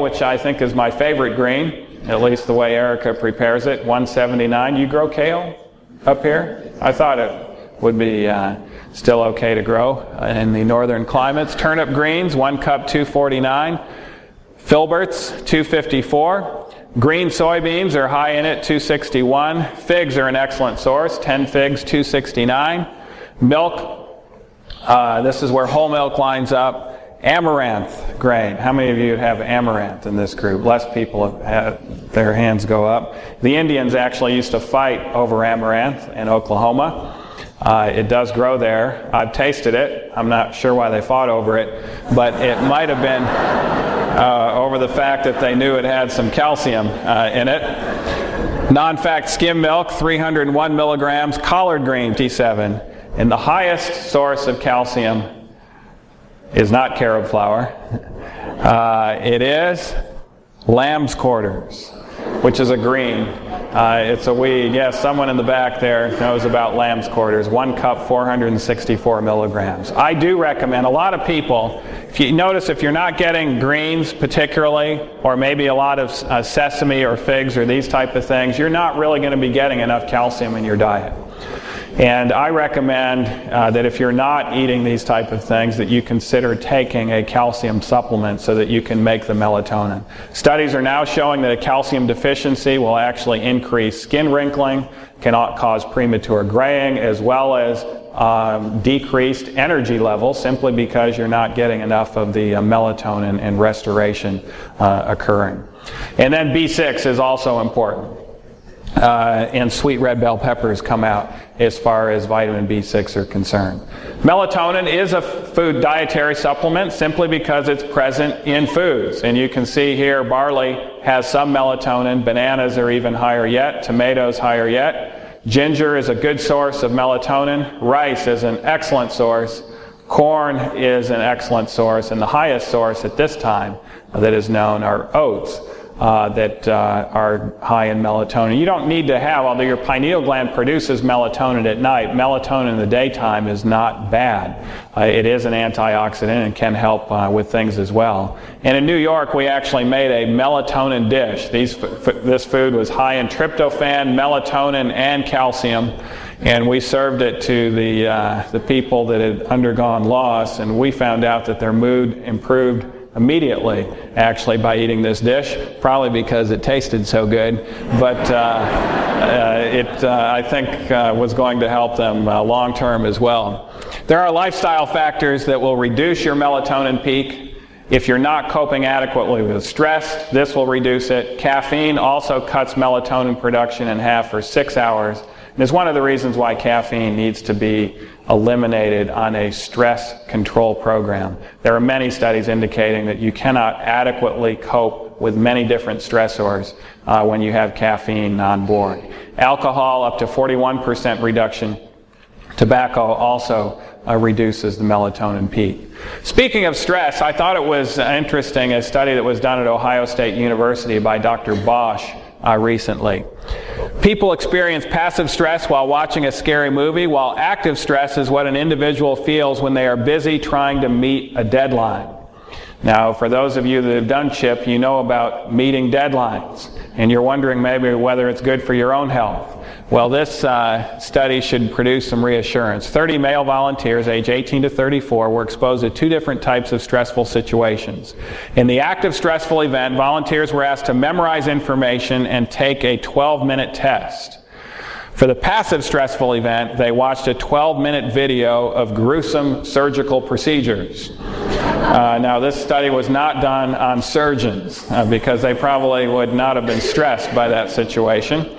which I think is my favorite green, at least the way Erica prepares it, 179. You grow kale up here? I thought it would be still okay to grow in the northern climates. Turnip greens, 1 cup, 249. Filberts, 254. Green soybeans are high in it, 261. Figs are an excellent source, 10 figs, 269. Milk, this is where whole milk lines up. Amaranth grain. How many of you have amaranth in this group? Less people have had their hands go up. The Indians actually used to fight over amaranth in Oklahoma. It does grow there. I've tasted it. I'm not sure why they fought over it, but it might have been over the fact that they knew it had some calcium in it. Non-fat skim milk, 301 milligrams. Collard green, T7. And the highest source of calcium is not carob flour. It is lamb's quarters, which is a green. It's a weed. Yes, someone in the back there knows about lamb's quarters. 1 cup, 464 milligrams. I do recommend, a lot of people, if you notice, if you're not getting greens particularly, or maybe a lot of sesame or figs or these type of things, you're not really going to be getting enough calcium in your diet. And I recommend that if you're not eating these type of things, that you consider taking a calcium supplement so that you can make the melatonin. Studies are now showing that a calcium deficiency will actually increase skin wrinkling, can cause premature graying, as well as decreased energy levels simply because you're not getting enough of the melatonin and restoration occurring. And then B6 is also important. And sweet red bell peppers come out as far as vitamin B6 are concerned. Melatonin is a food dietary supplement simply because it's present in foods. And you can see here barley has some melatonin, bananas are even higher yet, tomatoes higher yet. Ginger is a good source of melatonin. Rice is an excellent source. Corn is an excellent source. And the highest source at this time that is known are oats. That are high in melatonin. You don't need to have, although your pineal gland produces melatonin at night, melatonin in the daytime is not bad. It is an antioxidant and can help with things as well. And in New York, we actually made a melatonin dish. This food was high in tryptophan, melatonin, and calcium. And we served it to the people that had undergone loss, and we found out that their mood improved immediately, actually, by eating this dish, probably because it tasted so good, but it I think was going to help them long term as well. There are lifestyle factors that will reduce your melatonin peak. If you're not coping adequately with stress, this will reduce it. Caffeine also cuts melatonin production in half for 6 hours. And it's one of the reasons why caffeine needs to be eliminated on a stress control program. There are many studies indicating that you cannot adequately cope with many different stressors when you have caffeine on board. Alcohol, up to 41% reduction. Tobacco also reduces the melatonin peak. Speaking of stress, I thought it was interesting, a study that was done at Ohio State University by Dr. Bosch recently. People experience passive stress while watching a scary movie, while active stress is what an individual feels when they are busy trying to meet a deadline. Now, for those of you that have done CHIP, you know about meeting deadlines, and you're wondering maybe whether it's good for your own health. Well, this study should produce some reassurance. 30 male volunteers, age 18 to 34, were exposed to 2 different types of stressful situations. In the active stressful event, volunteers were asked to memorize information and take a 12-minute test. For the passive stressful event, they watched a 12-minute video of gruesome surgical procedures. Now, this study was not done on surgeons because they probably would not have been stressed by that situation,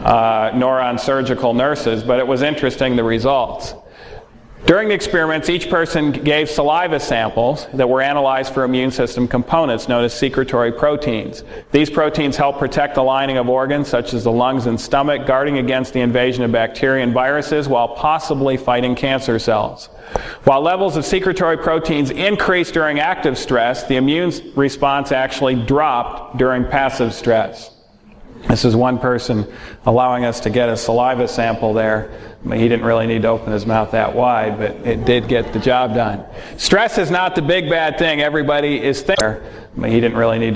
nor on surgical nurses, but it was interesting, the results. During the experiments, each person gave saliva samples that were analyzed for immune system components known as secretory proteins. These proteins help protect the lining of organs such as the lungs and stomach, guarding against the invasion of bacteria and viruses while possibly fighting cancer cells. While levels of secretory proteins increased during active stress, the immune response actually dropped during passive stress. This is one person allowing us to get a saliva sample there. He didn't really need to open his mouth that wide, but it did get the job done. Stress is not the big bad thing everybody is thinking. He didn't really need to